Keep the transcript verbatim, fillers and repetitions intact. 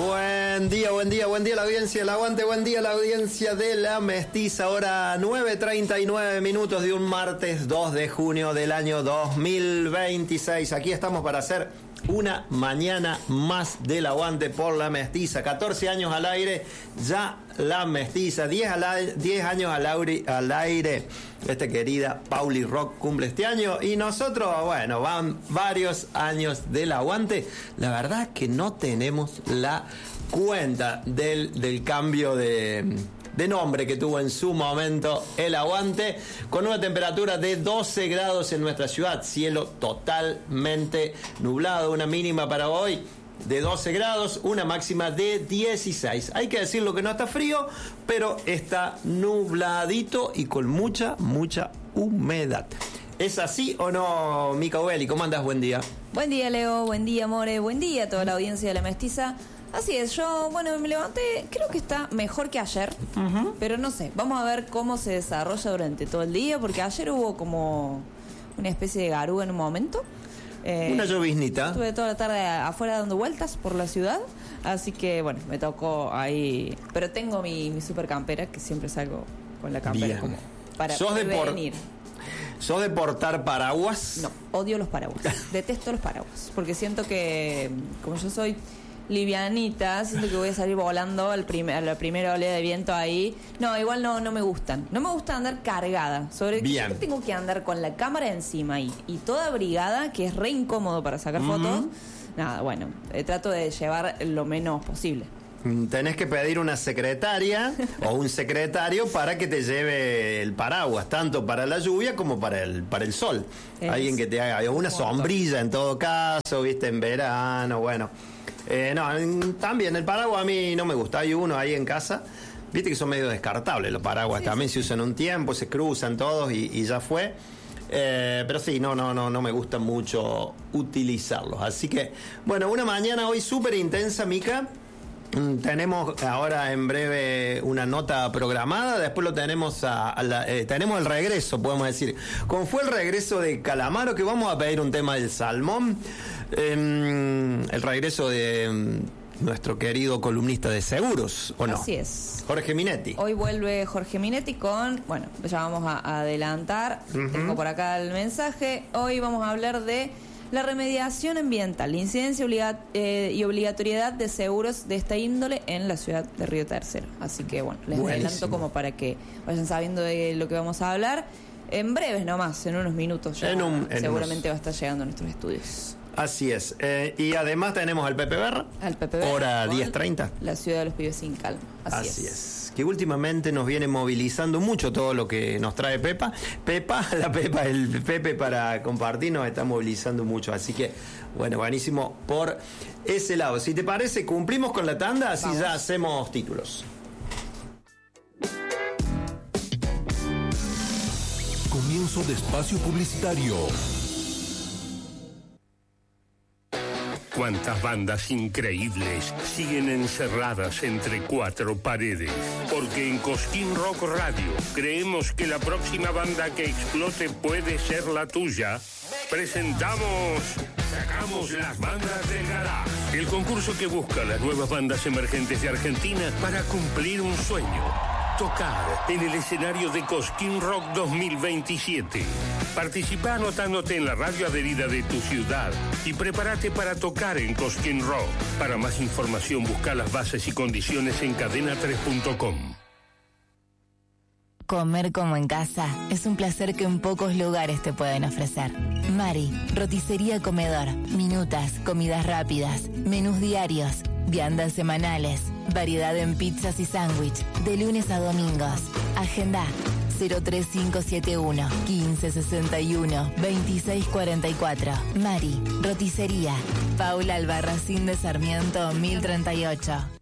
Buen día, buen día, buen día la audiencia del Aguante, buen día la audiencia de La Mestiza. Ahora nueve treinta y nueve minutos de un martes dos de junio del año dos mil veintiséis. Aquí estamos para hacer una mañana más del Aguante por La Mestiza. catorce años al aire, ya La Mestiza. diez, al aire, diez años al aire, al aire. Esta querida Pauli Rock cumple este año. Y nosotros, bueno, van varios años del Aguante. La verdad que no tenemos la cuenta del, del cambio de... de nombre que tuvo en su momento el Aguante, con una temperatura de doce grados en nuestra ciudad, cielo totalmente nublado, una mínima para hoy de doce grados, una máxima de dieciséis. Hay que decirlo que no está frío, pero está nubladito y con mucha, mucha humedad. ¿Es así o no, Mica Ubeli? ¿Cómo andás? Buen día. Buen día, Leo. Buen día, More. Buen día a toda la audiencia de La Mestiza. Así es, yo, bueno, me levanté, creo que está mejor que ayer, uh-huh. pero no sé, vamos a ver cómo se desarrolla durante todo el día, porque ayer hubo como una especie de garúa en un momento. Eh, una lloviznita. Estuve toda la tarde afuera dando vueltas por la ciudad, así que, bueno, me tocó ahí, pero tengo mi, mi super campera, que siempre salgo con la campera. Bien. Como para ¿Sos prevenir. De por... ¿Sos de portar paraguas? No, odio los paraguas, detesto los paraguas, porque siento que, como yo soy... livianita, siento que voy a salir volando al primer, a la primera oleada de viento ahí. No, igual no, no me gustan. No me gusta andar cargada. Sobre Bien. Yo tengo que andar con la cámara encima y, y toda abrigada, que es re incómodo para sacar uh-huh. fotos. Nada, bueno, eh, trato de llevar lo menos posible. Tenés que pedir una secretaria o un secretario para que te lleve el paraguas, tanto para la lluvia como para el para el sol. Es Alguien que te haga una sombrilla en todo caso, viste, en verano, bueno. Eh, no, también el paraguas a mí no me gusta. Hay uno ahí en casa, viste que son medio descartables los paraguas, sí, también sí. Se usan un tiempo, se cruzan todos y, y ya fue. Eh, pero sí, no, no, no, no me gusta mucho utilizarlos. Así que, bueno, una mañana hoy súper intensa, Mica. Tenemos ahora en breve una nota programada, después lo tenemos a, a la, eh, tenemos el regreso, podemos decir. Como fue el regreso de Calamaro, que vamos a pedir un tema del salmón, eh, el regreso de eh, nuestro querido columnista de seguros, ¿o no? Así es. Jorge Minetti. Hoy vuelve Jorge Minetti con, bueno, ya vamos a, a adelantar, uh-huh. tengo por acá el mensaje. Hoy vamos a hablar de la remediación ambiental, la incidencia obliga- eh, y obligatoriedad de seguros de esta índole en la ciudad de Río Tercero. Así que, bueno, les Buenísimo. adelanto como para que vayan sabiendo de lo que vamos a hablar. En breves nomás, en unos minutos ya en un, en seguramente unos... va a estar llegando a nuestros estudios. Así es. Eh, y además tenemos al Pepe Berra. Al Pepe Berra. Hora diez treinta. La ciudad de los pibes sin calma. Así, Así es. es. Que últimamente nos viene movilizando mucho todo lo que nos trae Pepa. Pepa, la Pepa, el Pepe para compartir nos está movilizando mucho. Así que, bueno, buenísimo por ese lado. Si te parece, cumplimos con la tanda, así Vamos. Ya hacemos títulos. Comienzo de espacio publicitario. Cuántas bandas increíbles siguen encerradas entre cuatro paredes. Porque en Cosquín Rock Radio creemos que la próxima banda que explote puede ser la tuya. Presentamos Sacamos las bandas del garage. El concurso que busca las nuevas bandas emergentes de Argentina para cumplir un sueño. Tocar en el escenario de Cosquín Rock dos mil veintisiete. Participa anotándote en la radio adherida de tu ciudad y prepárate para tocar en Cosquín Rock. Para más información busca las bases y condiciones en cadena tres punto com. Comer como en casa es un placer que en pocos lugares te pueden ofrecer. Mari, roticería comedor, minutas, comidas rápidas, menús diarios, viandas semanales, variedad en pizzas y sándwich, de lunes a domingos. Agenda cero tres cinco siete uno, quince sesenta y uno, veintiséis cuarenta y cuatro. Mari, roticería, Paula Albarracín de Sarmiento, mil treinta y ocho.